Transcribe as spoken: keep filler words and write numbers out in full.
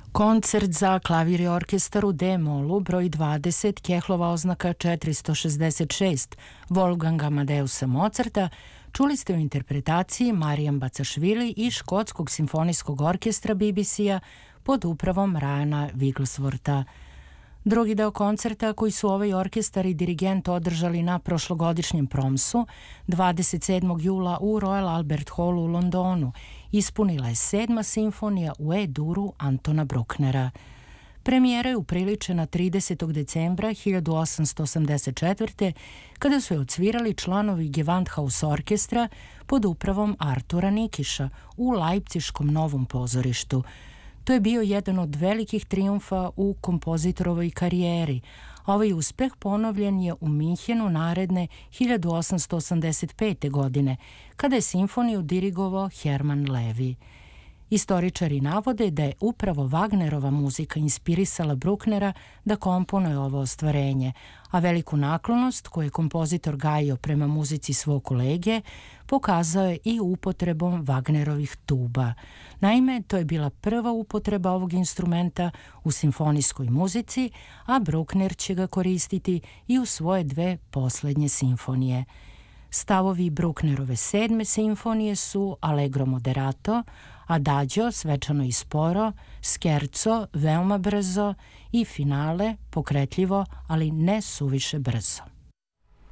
Koncert za klavir i orkestar u D-molu, broj dvadeset, Kehlova oznaka četiristo šezdeset šest, Wolfganga Amadeusa Mozarta, čuli ste u interpretaciji Marijam Bacašvili i Škotskog simfonijskog orkestra B B C-a pod upravom Ryana Wiggleswortha. Drugi deo koncerta koji su ovaj orkestar i dirigent održali na prošlogodišnjem promsu dvadeset sedmog jula u Royal Albert Hallu u Londonu ispunila je sedma simfonija u E-duru Antona Brucknera. Premijera je upriličena tridesetog decembra hiljadu osamsto osamdeset četvrte. kada su je odsvirali članovi Gewandhaus orkestra pod upravom Artura Nikiša u Lajpciškom Novom pozorištu. To je bio jedan od velikih trijumfa u kompozitorovoj karijeri. Ovaj uspeh ponovljen je u Minhenu naredne hiljadu osamsto osamdeset pete. godine, kada je simfoniju dirigovao Hermann Levi. Istoričari navode da je upravo Wagnerova muzika inspirisala Brucknera da komponuje ovo ostvarenje, a veliku naklonost koju je kompozitor gajio prema muzici svog kolege pokazao je i upotrebom Wagnerovih tuba. Naime, to je bila prva upotreba ovog instrumenta u simfonijskoj muzici, a Bruckner će ga koristiti i u svoje dve poslednje simfonije. Stavovi Brucknerove sedme simfonije su Allegro moderato, Adagio svečano i sporo, Scherzo veoma brzo i finale pokretljivo, ali ne suviše brzo.